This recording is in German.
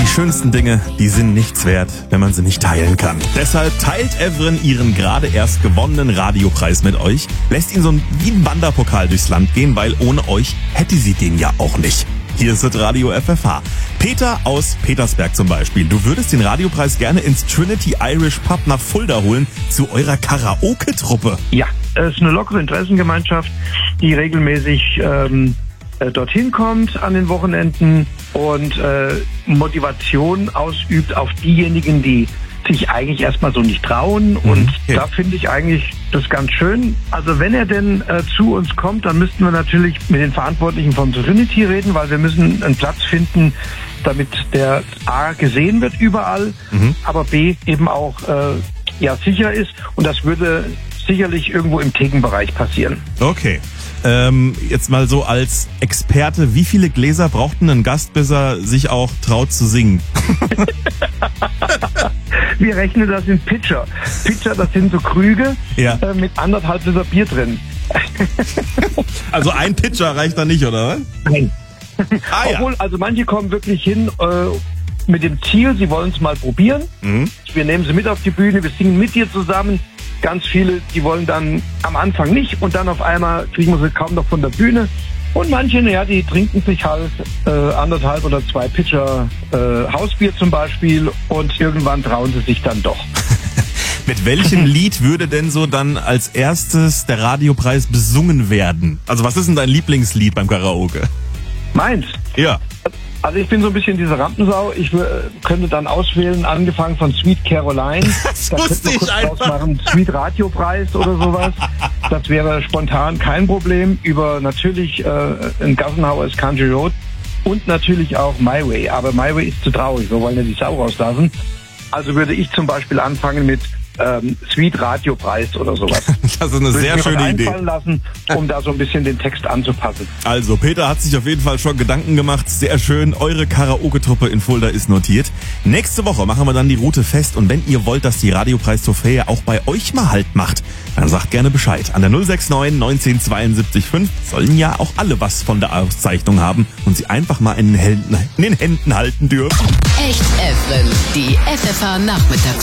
schönsten Dinge, die sind nichts wert, wenn man sie nicht teilen kann. Deshalb teilt Evren ihren gerade erst gewonnenen Radiopreis mit euch, lässt ihn so wie ein Wanderpokal durchs Land gehen, weil ohne euch hätte sie den ja auch nicht. Hier ist das Radio FFH. Peter aus Petersberg zum Beispiel. Du würdest den Radiopreis gerne ins Trinity Irish Pub nach Fulda holen, zu eurer Karaoke-Truppe. Ja, es ist eine lockere Interessengemeinschaft, die regelmäßig dorthin kommt an den Wochenenden und Motivation ausübt auf diejenigen, die sich eigentlich erstmal so nicht trauen. Und da finde ich eigentlich das ganz schön. Also wenn er denn zu uns kommt, dann müssten wir natürlich mit den Verantwortlichen von Trinity reden, weil wir müssen einen Platz finden, damit der A gesehen wird überall, aber B eben auch sicher ist. Und das würde sicherlich irgendwo im Thekenbereich passieren. Okay. Jetzt mal so als Experte, wie viele Gläser braucht denn ein Gast, bis er sich auch traut zu singen? Wir rechnen das in Pitcher. Pitcher, das sind so Krüge mit 1,5 Liter Bier drin. Also ein Pitcher reicht da nicht, oder was? Nein. Obwohl, also manche kommen wirklich hin mit dem Ziel, sie wollen es mal probieren. Wir nehmen sie mit auf die Bühne, wir singen mit dir zusammen. Ganz viele, die wollen dann am Anfang nicht und dann auf einmal kriegen wir sie kaum noch von der Bühne. Und manche, die trinken sich halt 1,5 oder 2 Pitcher Hausbier zum Beispiel und irgendwann trauen sie sich dann doch. Mit welchem Lied würde denn so dann als erstes der Radiopreis besungen werden? Also was ist denn dein Lieblingslied beim Karaoke? Meins? Ja. Also ich bin so ein bisschen diese Rampensau. Ich könnte dann auswählen, angefangen von Sweet Caroline. Das wusste ich einfach. Machen, Sweet Radiopreis oder sowas. Das wäre spontan kein Problem. Über natürlich ein Gassenhauers Country Road und natürlich auch My Way. Aber My Way ist zu traurig. Wir wollen ja die Sau rauslassen. Also würde ich zum Beispiel anfangen mit Sweet Radiopreis oder sowas. Das ist eine sehr schöne Idee. Lassen, um da so ein bisschen den Text anzupassen. Also, Peter hat sich auf jeden Fall schon Gedanken gemacht. Sehr schön. Eure Karaoke-Truppe in Fulda ist notiert. Nächste Woche machen wir dann die Route fest. Und wenn ihr wollt, dass die Radiopreis-Trophäe auch bei euch mal Halt macht, dann sagt gerne Bescheid. An der 069 19 72 5 sollen ja auch alle was von der Auszeichnung haben und sie einfach mal in den Händen halten dürfen. Echt Evren, die FFH Nachmittags